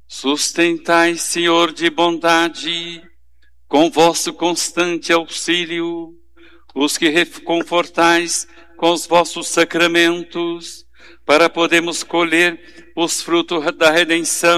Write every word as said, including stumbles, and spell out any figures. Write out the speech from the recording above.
Sustentai, Senhor de bondade, com vosso constante auxílio, os que reconfortais com os vossos sacramentos, para podermos colher os frutos da redenção